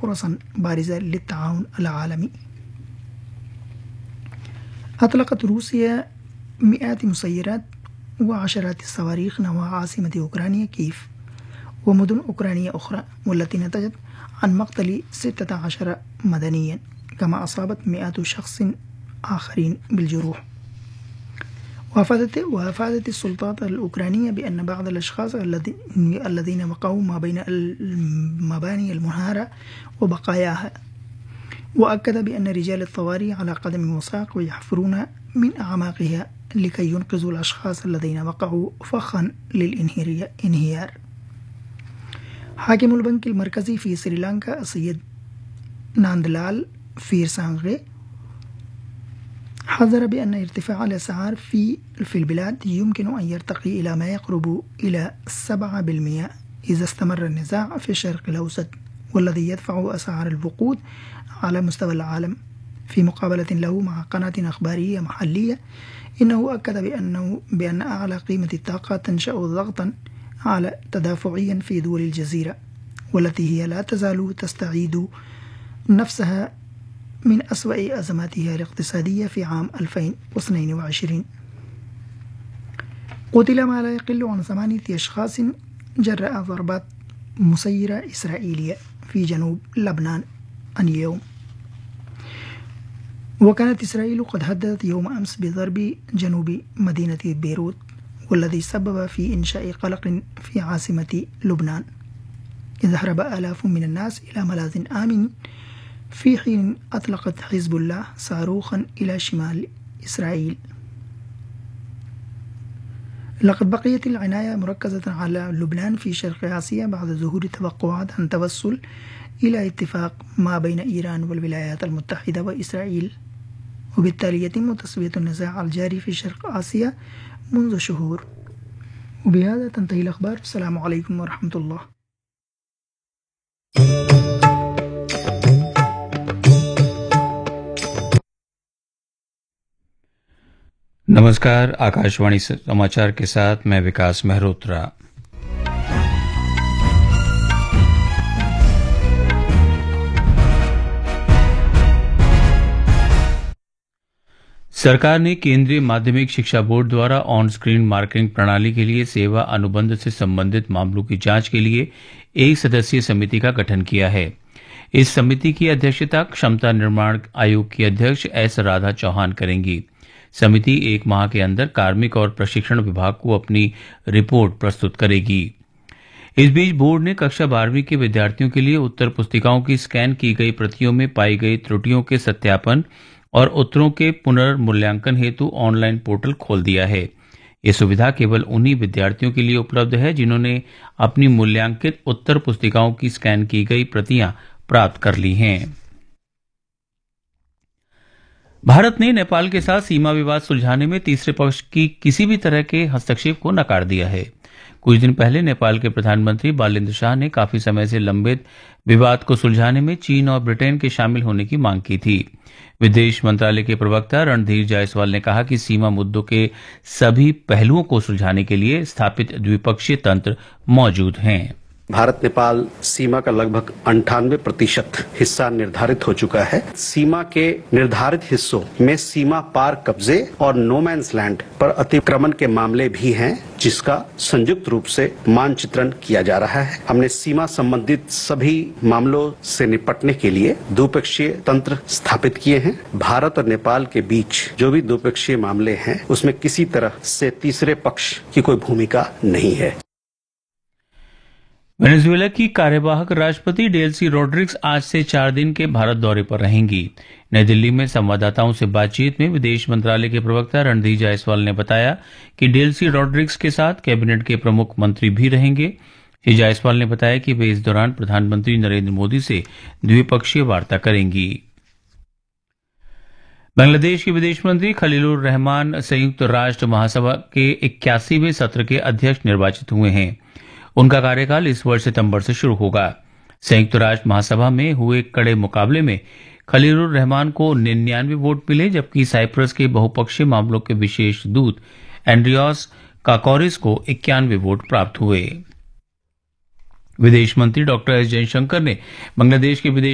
فرصا بارزة للتعاون العالمي. أطلقت روسيا مئات مسيرات وعشرات الصواريخ نحو عاصمة أوكرانيا كييف ومدن أوكرانية أخرى، والتي نتجت عن مقتل 16 مدنيا، كما أصابت مئات شخص آخرين بالجروح. وأفادت السلطات الأوكرانية بأن بعض الأشخاص الذين وقعوا ما بين المباني المنهارة وبقاياها، وأكد بأن رجال الطوارئ على قدم وساق ويحفرون من أعماقها لكي ينقذوا الأشخاص الذين وقعوا فخا للانهيار. حاكم البنك المركزي في سريلانكا السيد ناندلال فيرسانغي حذر بأن ارتفاع الأسعار في البلاد يمكن أن يرتقي إلى ما يقرب إلى 7% إذا استمر النزاع في الشرق الأوسط، والذي يدفع أسعار الوقود على مستوى العالم. في مقابلة له مع قناة أخبارية محلية، إنه أكد بأن أعلى قيمة الطاقة تنشأ ضغطا على تدافعيا في دول الجزيرة، والتي هي لا تزال تستعيد نفسها من أسوأ أزماتها الاقتصادية في عام 2022. قتل ما لا يقل عن 8 أشخاص جراء ضربات مسيرة إسرائيلية في جنوب لبنان اليوم. وكانت إسرائيل قد هددت يوم أمس بضرب جنوب مدينة بيروت، والذي سبب في إنشاء قلق في عاصمة لبنان، إذ هرب آلاف من الناس إلى ملاذ آمن، في حين أطلقت حزب الله صاروخا إلى شمال إسرائيل. لقد بقيت العناية مركزة على لبنان في شرق آسيا بعد ظهور توقعات عن توصل إلى اتفاق ما بين إيران والولايات المتحدة وإسرائيل، وبالتالي يتم تسوية النزاع الجاري في شرق آسيا منذ شهور. وبهذا تنتهي الأخبار. السلام عليكم ورحمة الله. नमस्कार, आकाशवाणी समाचार के साथ मैं विकास मेहरोत्रा। सरकार ने केंद्रीय माध्यमिक शिक्षा बोर्ड द्वारा ऑन स्क्रीन मार्किंग प्रणाली के लिए सेवा अनुबंध से संबंधित मामलों की जांच के लिए एक सदस्यीय समिति का गठन किया है। इस समिति की अध्यक्षता क्षमता निर्माण आयोग की अध्यक्ष एस राधा चौहान करेंगी। समिति 1 माह के अंदर कार्मिक और प्रशिक्षण विभाग को अपनी रिपोर्ट प्रस्तुत करेगी। इस बीच बोर्ड ने कक्षा 12वीं के विद्यार्थियों के लिए उत्तर पुस्तिकाओं की स्कैन की गई प्रतियों में पाई गई त्रुटियों के सत्यापन और उत्तरों के पुनर्मूल्यांकन हेतु ऑनलाइन पोर्टल खोल दिया है। ये सुविधा केवल उन्हीं विद्यार्थियों के लिए उपलब्ध है जिन्होंने अपनी मूल्यांकित उत्तर पुस्तिकाओं की स्कैन की गई प्रतियां प्राप्त कर ली हैं। भारत ने नेपाल के साथ सीमा विवाद सुलझाने में तीसरे पक्ष की किसी भी तरह के हस्तक्षेप को नकार दिया है। कुछ दिन पहले नेपाल के प्रधानमंत्री बालेन्द्र शाह ने काफी समय से लंबित विवाद को सुलझाने में चीन और ब्रिटेन के शामिल होने की मांग की थी। विदेश मंत्रालय के प्रवक्ता रणधीर जायसवाल ने कहा कि सीमा मुद्दों के सभी पहलुओं को सुलझाने के लिए स्थापित द्विपक्षीय तंत्र मौजूद हैं। भारत नेपाल सीमा का लगभग 98% हिस्सा निर्धारित हो चुका है। सीमा के निर्धारित हिस्सों में सीमा पार कब्जे और नो मैंस लैंड पर अतिक्रमण के मामले भी हैं, जिसका संयुक्त रूप से मानचित्रण किया जा रहा है। हमने सीमा संबंधित सभी मामलों से निपटने के लिए द्विपक्षीय तंत्र स्थापित किए हैं। भारत और नेपाल के बीच जो भी द्विपक्षीय मामले हैं, उसमें किसी तरह से तीसरे पक्ष की कोई भूमिका नहीं है। वेनेजुएला की कार्यवाहक राष्ट्रपति डेल्सी रोड्रिग्स आज से 4 दिन के भारत दौरे पर रहेंगी। नई दिल्ली में संवाददाताओं से बातचीत में विदेश मंत्रालय के प्रवक्ता रणधीर जायसवाल ने बताया कि डेल्सी रोड्रिग्स के साथ कैबिनेट के प्रमुख मंत्री भी रहेंगे। श्री जायसवाल ने बताया कि वे इस दौरान प्रधानमंत्री नरेंद्र मोदी से द्विपक्षीय वार्ता करेंगी। बांग्लादेश के विदेश मंत्री खलीलुर रहमान संयुक्त राष्ट्र महासभा के 81वें सत्र के अध्यक्ष निर्वाचित हुए हैं। उनका कार्यकाल इस वर्ष सितंबर से शुरू होगा। संयुक्त राष्ट्र महासभा में हुए कड़े मुकाबले में खलीलुर रहमान को 99 वोट मिले, जबकि साइप्रस के बहुपक्षीय मामलों के विशेष दूत एंड्रियास काकोरिस को 91 वोट प्राप्त हुए। विदेश मंत्री डॉक्टर एस जयशंकर ने बांग्लादेश के विदेश